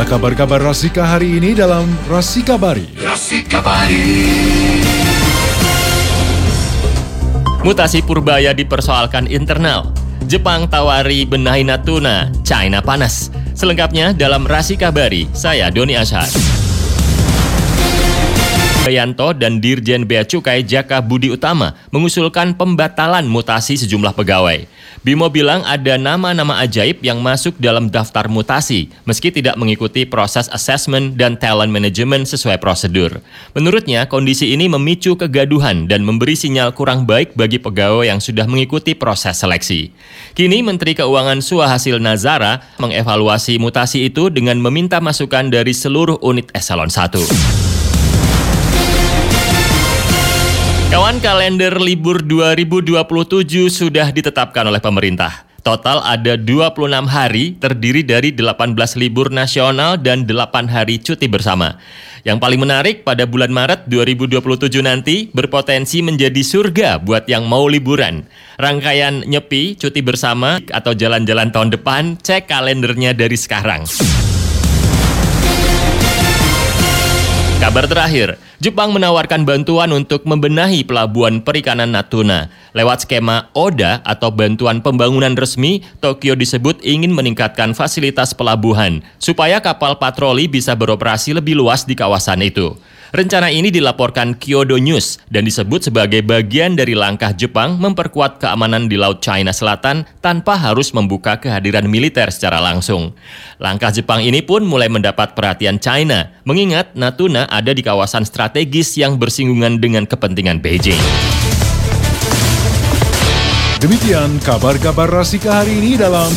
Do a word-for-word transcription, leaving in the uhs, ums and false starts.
Inilah kabar-kabar Rasika hari ini dalam Rasikabari. Rasikabari. Mutasi Purbaya dipersoalkan internal. Jepang tawari benahi Natuna, China panas. Selengkapnya dalam Rasikabari, saya Doni Ashar. Yanto dan Dirjen Bea Cukai Jaka Budi Utama mengusulkan pembatalan mutasi sejumlah pegawai. Bimo bilang ada nama-nama ajaib yang masuk dalam daftar mutasi, meski tidak mengikuti proses assessment dan talent management sesuai prosedur. Menurutnya, kondisi ini memicu kegaduhan dan memberi sinyal kurang baik bagi pegawai yang sudah mengikuti proses seleksi. Kini, Menteri Keuangan Suhasil Nazara mengevaluasi mutasi itu dengan meminta masukan dari seluruh unit eselon satu. Kawan, kalender libur dua ribu dua puluh tujuh sudah ditetapkan oleh pemerintah. Total ada dua puluh enam hari terdiri dari delapan belas libur nasional dan delapan hari cuti bersama. Yang paling menarik pada bulan Maret dua ribu dua puluh tujuh nanti berpotensi menjadi surga buat yang mau liburan. Rangkaian nyepi, cuti bersama, atau jalan-jalan tahun depan, cek kalendernya dari sekarang. Kabar terakhir, Jepang menawarkan bantuan untuk membenahi pelabuhan perikanan Natuna. Lewat skema O D A atau bantuan pembangunan resmi, Tokyo disebut ingin meningkatkan fasilitas pelabuhan supaya kapal patroli bisa beroperasi lebih luas di kawasan itu. Rencana ini dilaporkan Kyodo News dan disebut sebagai bagian dari langkah Jepang memperkuat keamanan di Laut China Selatan tanpa harus membuka kehadiran militer secara langsung. Langkah Jepang ini pun mulai mendapat perhatian China, mengingat Natuna ada di kawasan strategis yang bersinggungan dengan kepentingan Beijing. Demikian kabar-kabar Rasika hari ini dalam